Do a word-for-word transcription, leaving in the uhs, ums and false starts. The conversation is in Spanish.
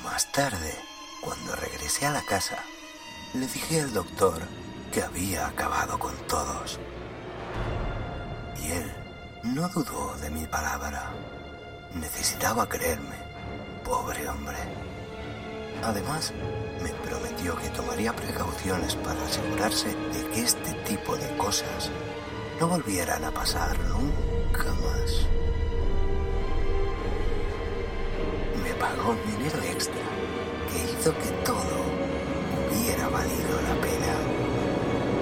Más tarde, cuando regresé a la casa, le dije al doctor que había acabado con todos. Y él no dudó de mi palabra. Necesitaba creerme, pobre hombre. Además, me prometió que tomaría precauciones para asegurarse de que este tipo de cosas no volvieran a pasar nunca más. Me pagó un dinero extra que hizo que todo